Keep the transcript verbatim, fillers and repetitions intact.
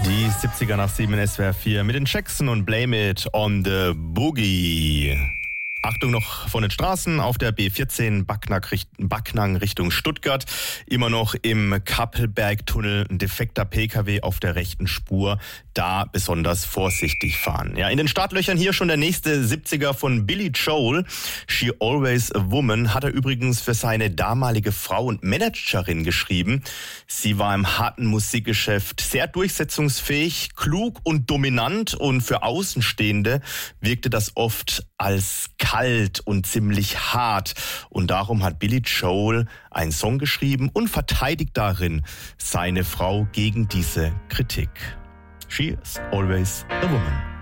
Die siebziger nach sieben in S W R vier mit den Jackson und Blame It on the Boogie. Achtung noch von den Straßen auf der B vierzehn Backnang Richtung Stuttgart. Immer noch im Kappelbergtunnel ein defekter P K W auf der rechten Spur. Da besonders vorsichtig fahren. Ja, in den Startlöchern hier schon der nächste siebziger von Billy Joel. She Always a Woman hat er übrigens für seine damalige Frau und Managerin geschrieben. Sie war im harten Musikgeschäft sehr durchsetzungsfähig, klug und dominant, und für Außenstehende wirkte das oft als kalt und ziemlich hart. Und darum hat Billy Joel einen Song geschrieben und verteidigt darin seine Frau gegen diese Kritik. She is always a woman.